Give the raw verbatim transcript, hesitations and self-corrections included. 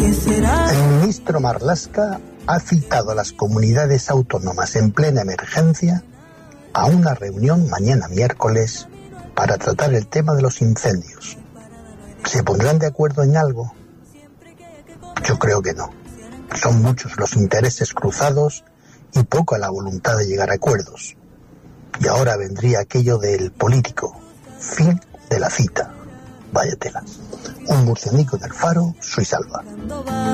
El ministro Marlaska ha citado a las comunidades autónomas en plena emergencia a una reunión mañana miércoles para tratar el tema de los incendios. ¿Se pondrán de acuerdo en algo? Yo creo que no. Son muchos los intereses cruzados y poca la voluntad de llegar a acuerdos. Y ahora vendría aquello del político. Fin de la cita. Vaya tela. Un murcianico del Faro, soy Salva.